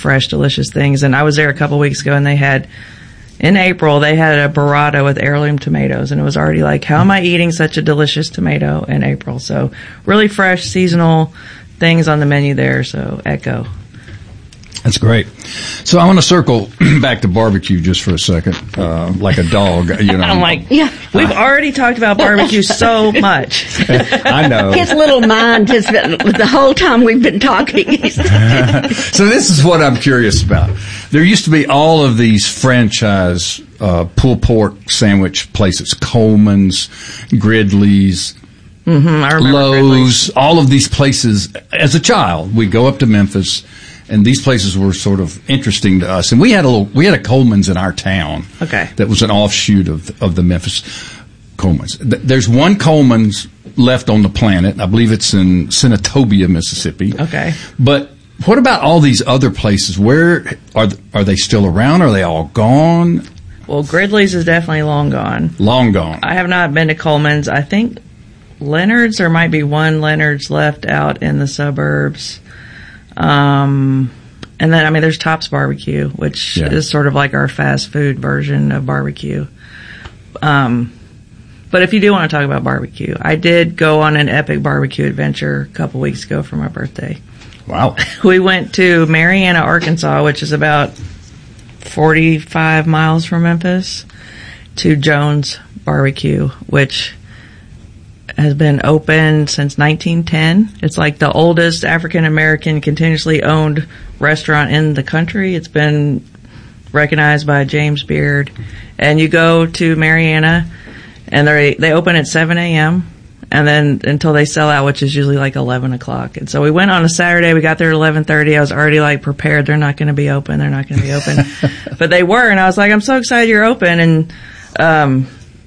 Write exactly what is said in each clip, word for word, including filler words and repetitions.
fresh, delicious things. And I was there a couple weeks ago, and they had, in April, they had a burrata with heirloom tomatoes, and it was already like, how am I eating such a delicious tomato in April? So really fresh, seasonal things on the menu there, so Echo. That's great. So I want to circle back to barbecue just for a second, uh, like a dog. You know, I'm like, yeah, we've uh, already talked about barbecue so much. I know. His little mind has been, the whole time we've been talking. So this is what I'm curious about. There used to be all of these franchise uh, pulled pork sandwich places, Coleman's, Gridley's, mm-hmm, I remember Lowe's, Gridley's. All of these places. As a child, we'd go up to Memphis. And these places were sort of interesting to us. And we had a little, we had a Coleman's in our town. Okay. That was an offshoot of of the Memphis Coleman's. There's one Coleman's left on the planet. I believe it's in Senatobia, Mississippi. Okay. But what about all these other places? Where are are they still around? Are they all gone? Well, Gridley's is definitely long gone. Long gone. I have not been to Coleman's. I think Leonard's, there might be one Leonard's left out in the suburbs. Um, and then, I mean, there's Tops Barbecue, which yeah. is sort of like our fast food version of barbecue. Um, but if you do want to talk about barbecue, I did go on an epic barbecue adventure a couple weeks ago for my birthday. Wow. We went to Marianna, Arkansas, which is about forty-five miles from Memphis, to Jones Barbecue, which has been open since nineteen ten. It's like the oldest African-American continuously owned restaurant in the country. It's been recognized by James Beard. And you go to Marianna, and they they open at seven a.m., and then until they sell out, which is usually like eleven o'clock. And so we went on a Saturday. We got there at eleven thirty. I was already like prepared. They're not going to be open. They're not going to be open. But they were, and I was like, I'm so excited you're open. And um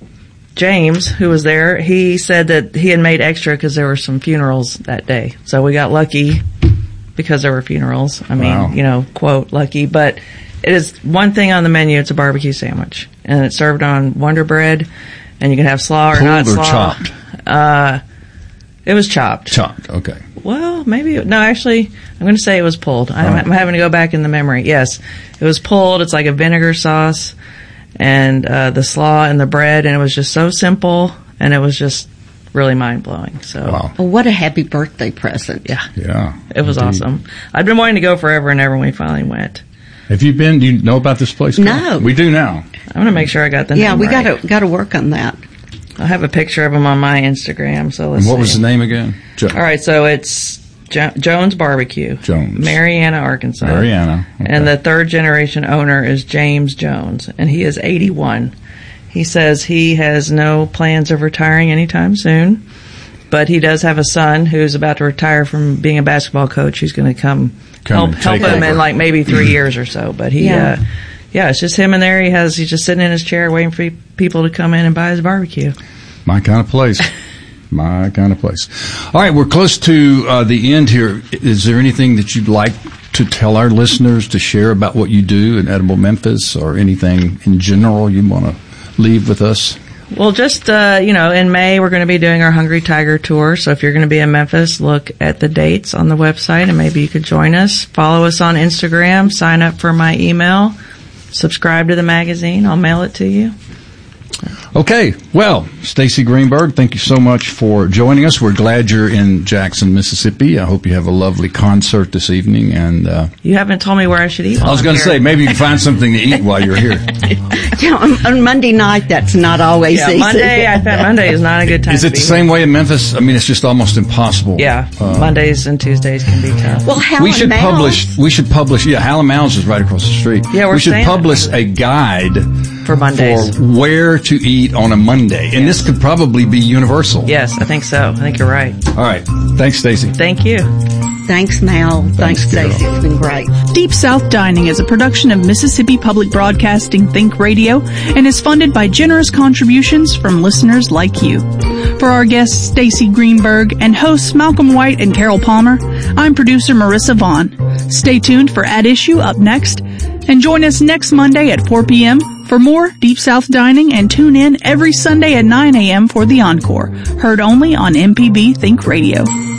James, who was there, he said that he had made extra because there were some funerals that day. So we got lucky because there were funerals. I mean, wow. you know, quote, lucky. But it is one thing on the menu. It's a barbecue sandwich. And it's served on Wonder Bread. And you can have slaw or Pulled not or slaw. chopped? Uh, it was chopped. Chopped, okay. Well, maybe. No, actually, I'm going to say it was pulled. I'm, right. I'm having to go back in the memory. Yes, it was pulled. It's like a vinegar sauce. And uh, the slaw and the bread, and it was just so simple, and it was just really mind-blowing. So, wow. Well, what a happy birthday present. Yeah. Yeah. It was indeed. Awesome. I'd been wanting to go forever and ever when we finally went. Have you been? Do you know about this place? No. We do now. I'm going to make sure I got the yeah, name we right. got to got to work on that. I have a picture of them on my Instagram, so let's And what see. was the name again? Jo- All right, so it's jo- Jones Barbecue. Jones. Marianna, Arkansas. Marianna. Okay. And the third generation owner is James Jones, and he is eighty-one. He says he has no plans of retiring anytime soon, but he does have a son who's about to retire from being a basketball coach who's going to come, Come help help take him over. in like maybe three years or so. But he, Yeah. uh, yeah, it's just him in there. He has he's just sitting in his chair waiting for people to come in and buy his barbecue. My kind of place. My kind of place. All right, we're close to uh, the end here. Is there anything that you'd like to tell our listeners, to share about what you do in Edible Memphis, or anything in general you want to leave with us? Well, just, uh, you know, in May, we're going to be doing our Hungry Tiger tour. So if you're going to be in Memphis, look at the dates on the website and maybe you could join us. Follow us on Instagram. Sign up for my email. Subscribe to the magazine. I'll mail it to you. Okay. Well, Stacy Greenberg, thank you so much for joining us. We're glad you're in Jackson, Mississippi. I hope you have a lovely concert this evening. And uh, You haven't told me where I should eat. I was going to say, maybe you can find something to eat while you're here. You know, on, on Monday night, that's not always Yeah, easy. Monday, I found Monday is not a good time Is to it the be same here. way in Memphis? I mean, it's just almost impossible. Yeah, Uh, Mondays and Tuesdays can be tough. Well, Hal we and should Mal's- publish. We should publish. Yeah, Hal and Mal's is right across the street. Yeah, we're we should staying publish at a guide For Mondays. for where to eat on a Monday, and this could probably be universal. Yes, I think so. I think you're right. All right. Thanks, Stacy. Thank you. Thanks, Mal. Thanks, Carol. Stacey. It's been great. Deep South Dining is a production of Mississippi Public Broadcasting Think Radio and is funded by generous contributions from listeners like you. For our guests Stacy Greenberg and hosts Malcolm White and Carol Palmer, I'm producer Marissa Vaughn. Stay tuned for At Issue up next, and join us next Monday at four p.m. for more Deep South Dining, and tune in every Sunday at nine a.m. for the Encore, heard only on M P B Think Radio.